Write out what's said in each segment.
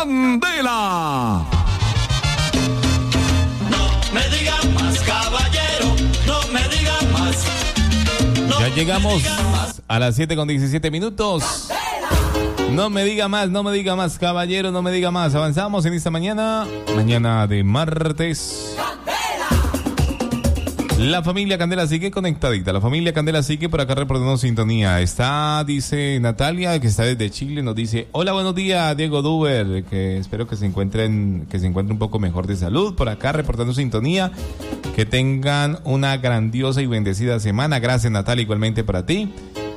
Candela. No me diga más, caballero, no me diga más. No ya llegamos me diga más. a las 7:17. No me diga más, caballero, no me diga más. Avanzamos en esta mañana de martes. La familia Candela sigue conectadita. La familia Candela sigue por acá reportando sintonía. Está, dice Natalia, que está desde Chile, nos dice: hola, buenos días, Diego Duber, que espero que se encuentren un poco mejor de salud. Por acá reportando sintonía. Que tengan una grandiosa y bendecida semana. Gracias, Natalia, igualmente para ti.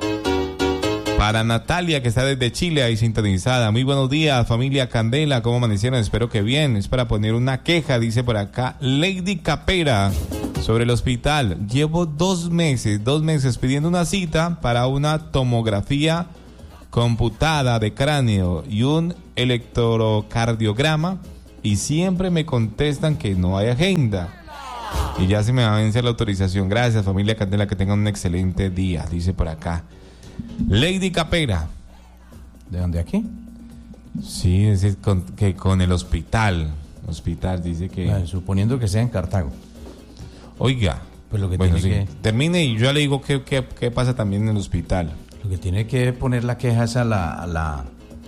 Para Natalia, que está desde Chile, ahí sintonizada. Muy buenos días, familia Candela. ¿Cómo amanecieron? Espero que bien. Es para poner una queja, dice por acá Lady Capera, sobre el hospital. Llevo 2 meses pidiendo una cita para una tomografía computada de cráneo y un electrocardiograma, y siempre me contestan que no hay agenda. Y ya se me va a vencer la autorización. Gracias, familia Candela, que tengan un excelente día, dice por acá Lady Capera. ¿De dónde, aquí? Sí, es con el hospital, dice que... Bueno, suponiendo que sea en Cartago. Oiga, pues lo que bueno, tiene sí, termine y yo le digo qué pasa también en el hospital. Lo que tiene que poner la queja es a la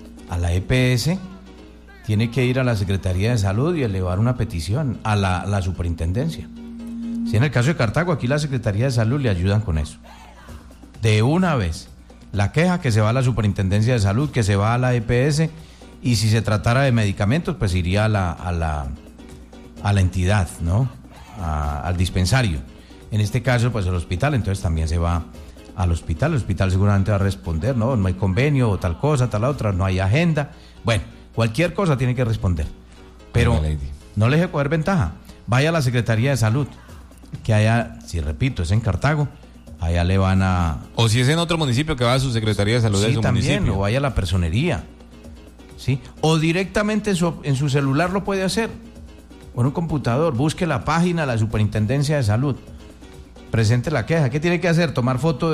EPS, tiene que ir a la Secretaría de Salud y elevar una petición a la superintendencia. Si en el caso de Cartago, aquí la Secretaría de Salud le ayudan con eso. De una vez, la queja que se va a la Superintendencia de Salud, que se va a la EPS, y si se tratara de medicamentos, pues iría a la entidad, ¿no? Al dispensario. En este caso, pues el hospital, entonces también se va al hospital. El hospital seguramente va a responder, no hay convenio, o tal cosa, tal otra, no hay agenda. Bueno, cualquier cosa tiene que responder. Pero no le deje coger ventaja. Vaya a la Secretaría de Salud, que allá, si repito, es en Cartago, allá le van a... O si es en otro municipio, que va a su Secretaría de Salud de su también, municipio. O vaya a la personería, ¿sí? O directamente en su celular lo puede hacer, o en un computador. Busque la página de la Superintendencia de Salud, presente la queja. ¿Qué tiene que hacer? Tomar foto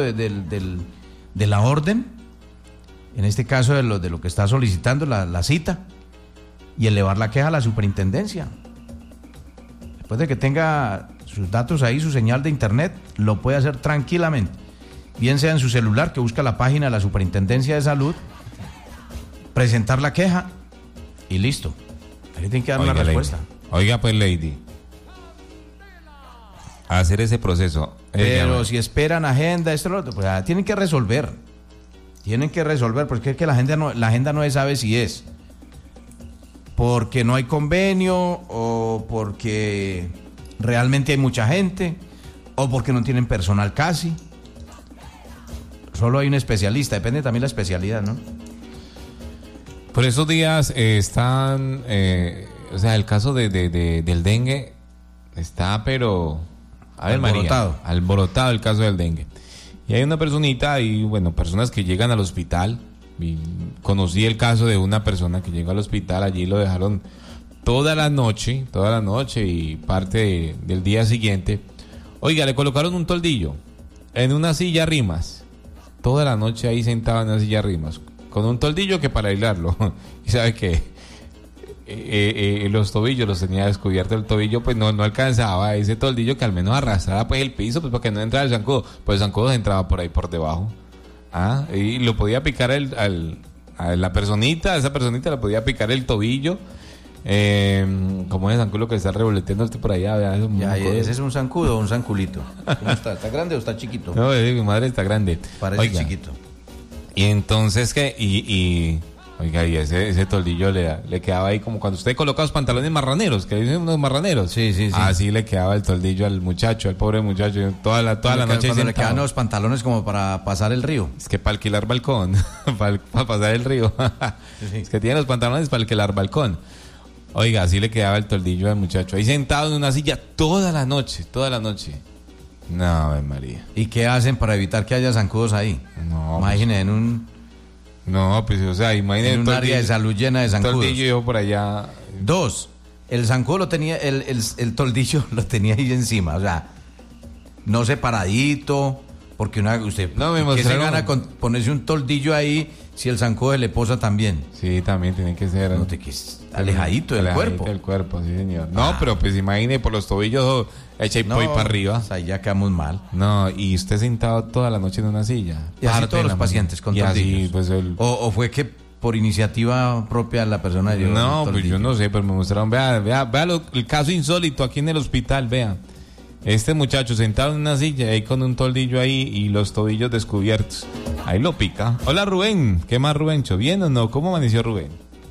de la orden, en este caso de lo que está solicitando, la cita, y elevar la queja a la superintendencia. Después de que tenga sus datos ahí, su señal de internet, lo puede hacer tranquilamente. Bien sea en su celular, que busca la página de la Superintendencia de Salud, presentar la queja y listo. Ahí tiene que dar una respuesta. Oiga, pues, Lady, hacer ese proceso. Pero si esperan agenda, esto lo otro, pues tienen que resolver. Porque es que la agenda no se sabe si es porque no hay convenio, o porque realmente hay mucha gente, o porque no tienen personal casi. Solo hay un especialista, depende también la especialidad, ¿no? Por esos días están, o sea, el caso del dengue está, pero... A ver, alborotado el caso del dengue. Y hay una personita, y bueno, personas que llegan al hospital. Y conocí el caso de una persona que llegó al hospital, allí lo dejaron toda la noche y parte del día siguiente. Oiga, le colocaron un toldillo en una silla rimas, toda la noche ahí sentado en una silla rimas, con un toldillo que para aislarlo. Y sabe que los tobillos los tenía descubierto, el tobillo pues no alcanzaba ese toldillo, que al menos arrastrara pues el piso, pues para que no entrara el zancudo. Pues el zancudo entraba por ahí por debajo. Y lo podía picar a la personita, esa personita le podía picar el tobillo, como es el zancudo que está revoleteando por allá. Ese es un zancudo o un zanculito. ¿Cómo está? ¿Está grande o está chiquito? No, mi madre está grande. Parece chiquito. Y entonces oiga, y ese toldillo le quedaba ahí como cuando usted coloca los pantalones marraneros, que dicen unos marraneros. Sí. Así le quedaba el toldillo al pobre muchacho, toda la noche. Cuando le quedan los pantalones como para pasar el río. Es que para alquilar balcón, para pasar el río. Sí. Es que tiene los pantalones para alquilar balcón. Oiga, así le quedaba el toldillo al muchacho, ahí sentado en una silla toda la noche. No, María. ¿Y qué hacen para evitar que haya zancudos ahí? No, imaginen No, pues, o sea, imagínate. En un área de salud llena de zancudos. Toldillo yo por allá. 2, el zancudo lo tenía, el toldillo lo tenía ahí encima, o sea, no separadito, Porque usted No, me ¿qué se mostraron- gana con ponerse un toldillo ahí si el zancudo se le posa también? Sí, también tiene que ser. No te quedes alejadito del cuerpo. Del cuerpo, sí, señor. No, pero pues imagine por los tobillos, echa y voy para arriba. O sea, ya quedamos mal. No, y usted sentado toda la noche en una silla. Y así Parte todos de los la pacientes con mañana. Y así, toldillos. pues el... O fue que por iniciativa propia la persona dio No, el pues yo toldillo. no sé, pero me mostraron, vea el caso insólito aquí en el hospital, vea. Este muchacho sentado en una silla ahí con un toldillo ahí y los tobillos descubiertos. Ahí lo pica. Hola Rubén, ¿qué más Rubencho? ¿Bien o no? ¿Cómo amaneció Rubén?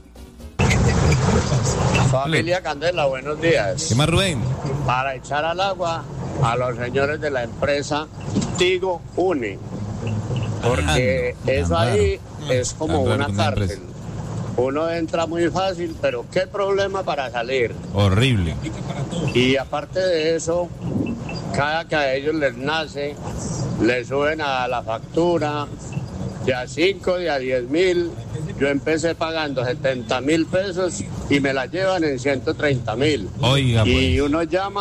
Familia Candela, buenos días. ¿Qué más Rubén? Para echar al agua a los señores de la empresa Tigo Une, porque eso ahí es como Tan raro una con una cárcel. empresa. Uno entra muy fácil, pero qué problema para salir. Horrible. Y aparte de eso, cada que a ellos les nace, le suben a la factura de a 5, de a 10.000. Yo empecé pagando 70.000 pesos y me la llevan en 130.000. Oiga, Y pues. uno llama